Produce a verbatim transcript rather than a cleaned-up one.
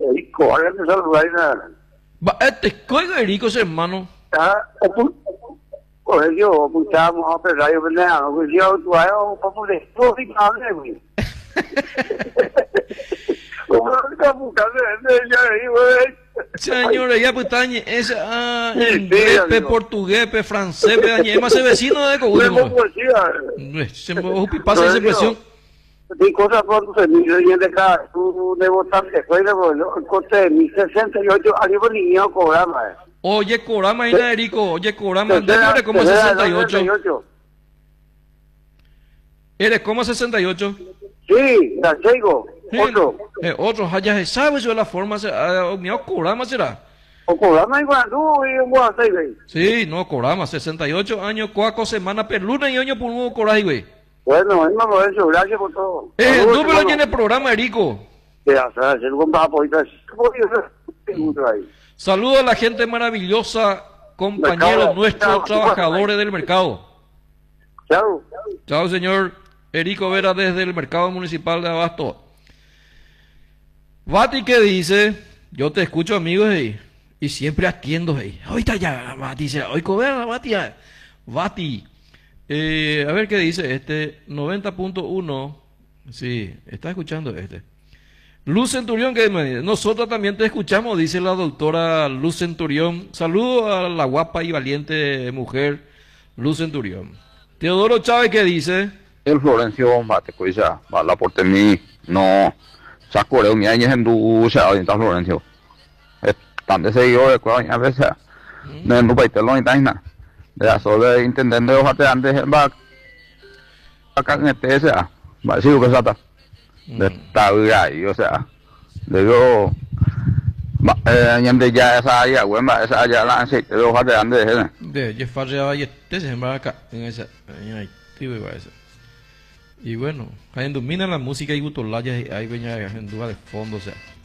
Erico, ahora que saludar nada. Va, este coiga Erico, hermano. Ah, pues yo, escuchábamos a Pedro, yo venía, pues yo, tú hay un poco de esto, y padre, güey. Como no está buscando, ya ahí, güey. Señores, ya pues está ese ah, inglés, pe, portugués, pe, francés, pe, dañe, más ese vecino de Cogumo. Se me pasa esa impresión. Mi cosa pronto se me dio de acá, tú de votar se fue de el coste de mil sesenta y ocho años por niño cobrama. Oye, cobrama, Ina Erico, oye, cobrama, déjame como sesenta y ocho. ¿Eres como sesenta y ocho? Sí, la Chego, otro. Eh, otro, ya se sabe eso de la forma, mi cobrama será. O cobrama igual, tú y un guasay, güey. Sí, no, cobrama, sesenta y ocho años, cuatro semanas, per luna y año por un coraje, güey. Bueno, es más eso, gracias por todo. Eh, tú me lo tienes el programa, Erico. Saludos a la gente maravillosa, compañeros nuestros, trabajadores del mercado. Chao. Chao, señor Erico Vera desde el mercado municipal de Abasto. Bati, ¿qué dice? Yo te escucho, amigos, y, y siempre atiendo. Hey. Ahorita ya, Bati, dice, hoy cobra, Bati. Bati. Eh, a ver qué dice este noventa punto uno. Sí, está escuchando este. Luz Centurión, que nosotros también te escuchamos, dice la doctora Luz Centurión. Saludos a la guapa y valiente mujer Luz Centurión. Teodoro Chávez, ¿qué dice? El Florencio Mate, coisa, bala por mí, no, sacoreo mi año en tu, se ahorita Florencio. Están de seguido de cuál, a veces, no no para irlo ni taina. De la sola intendente de hojate antes, va acá en este, o sea, va a decir que sata. De esta ahí, o sea, digo, eh, yende ya esa área, güey, esa área la han sido de hojate antes, de Jeff ya y este se llama acá, en esa, en ahí, tío, iba a esa. Y bueno, ahí domina la música y gutolaya, ahí venía en duda de fondo, o sea.